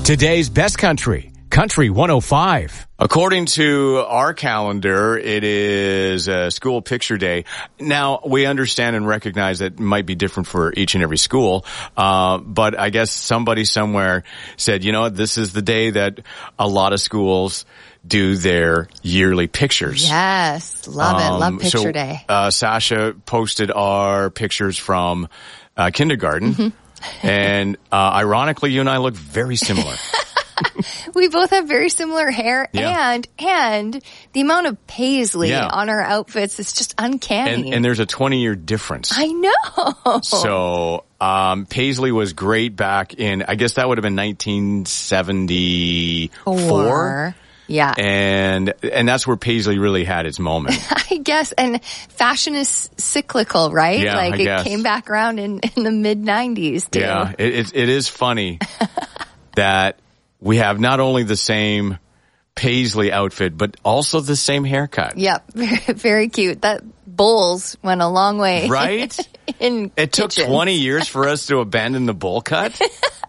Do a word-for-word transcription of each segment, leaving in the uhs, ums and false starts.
Today's best country, Country one oh five. According to our calendar, it is uh, school picture day. Now, we understand and recognize that it might be different for each and every school, uh, but I guess somebody somewhere said, you know what, this is the day that a lot of schools do their yearly pictures. Yes, love it. Um, love picture so, day. Uh, Sasha posted our pictures from uh, kindergarten, mm-hmm. and uh, ironically, you and I look very similar. We both have very similar hair, yeah. and and the amount of paisley yeah. on our outfits is just uncanny. And, and there's a twenty-year difference. I know. So um, paisley was great back in, I guess that would have been nineteen seventy-four. Four. Yeah. And and that's where paisley really had its moment. I guess. And fashion is cyclical, right? Yeah, like I it guess. came back around in, in the mid nineties, too. Yeah, it, it, it is funny that we have not only the same paisley outfit, but also the same haircut. Yep. Very, very cute. That bowls went a long way. Right? in It took kitchens. twenty years for us to abandon the bowl cut.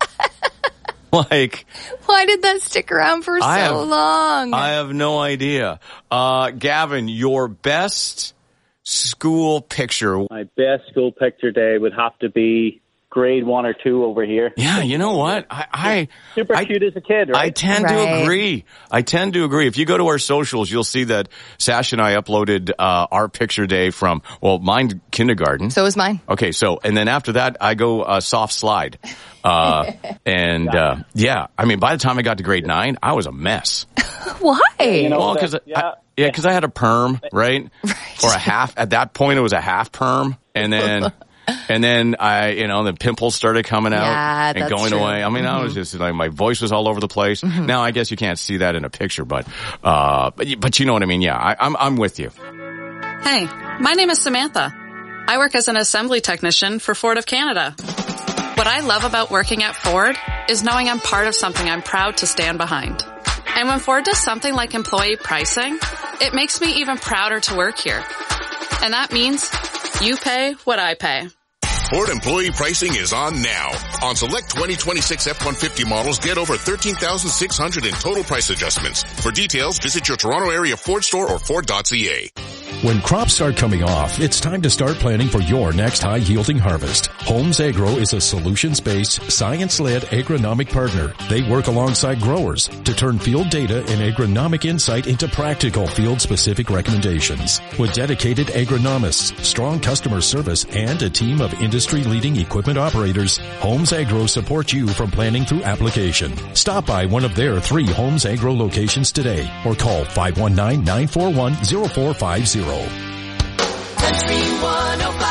Like, why did that stick around for I so have, long? I have no idea. Uh, Gavin, your best school picture. My best school picture day would have to be grade one or two over here. Yeah, you know what? I, I super I, cute as a kid, right? I tend right. to agree. I tend to agree. If you go to our socials, you'll see that Sasha and I uploaded uh, our picture day from, well, mine kindergarten. So is mine. Okay, so, and then after that, I go uh, soft slide. Uh, and, uh, yeah, I mean, by the time I got to grade nine, I was a mess. Why? You know, Well, because yeah, I, yeah, because I had a perm, right? Right. Or a half. At that point, it was a half perm, and then, and then I, you know, the pimples started coming out Yeah, and that's going true. away. I mean, I was just like, my voice was all over the place. Mm-hmm. Now, I guess you can't see that in a picture, but, uh, but, you- but you know what I mean? Yeah, I, I'm, I'm with you. Hey, my name is Samantha. I work as an assembly technician for Ford of Canada. What I love about working at Ford is knowing I'm part of something I'm proud to stand behind. And when Ford does something like employee pricing, it makes me even prouder to work here. And that means you pay what I pay. Ford employee pricing is on now. On select twenty twenty-six F one fifty models, get over thirteen thousand six hundred in total price adjustments. For details, visit your Toronto area Ford store or Ford dot C A. When crops start coming off, it's time to start planning for your next high-yielding harvest. Homes Agro is a solutions-based, science-led agronomic partner. They work alongside growers to turn field data and agronomic insight into practical field-specific recommendations. With dedicated agronomists, strong customer service, and a team of industry-leading equipment operators, Homes Agro supports you from planning through application. Stop by one of their three Homes Agro locations today or call five one nine, nine four one, zero four five zero. Country one oh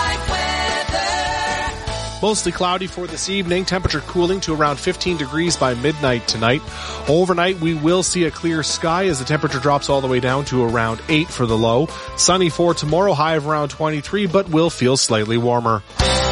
five weather. Mostly cloudy for this evening. Temperature cooling to around fifteen degrees by midnight tonight. Overnight, we will see a clear sky as the temperature drops all the way down to around eight for the low. Sunny for tomorrow, high of around twenty-three, but will feel slightly warmer.